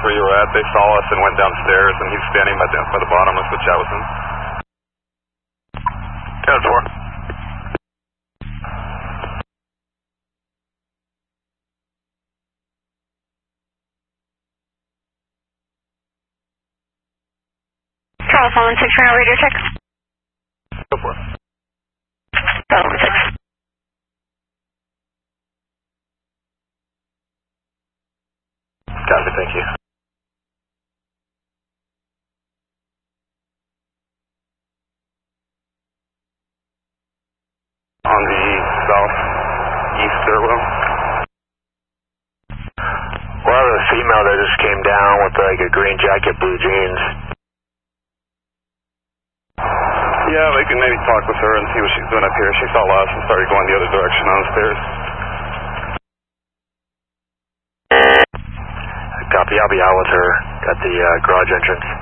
where you were at. They saw us and went downstairs, and he's standing by the bottom of the chat with him. Code 4. Charles 116 for radio check. Go for it. Charles 16. Copy, thank you. On the southeast stairwell. Well, the female that just came down with like a green jacket, blue jeans. Yeah, we can maybe talk with her and see what she's doing up here. She saw us and started going the other direction on the stairs. Copy, I'll be out with her at the garage entrance.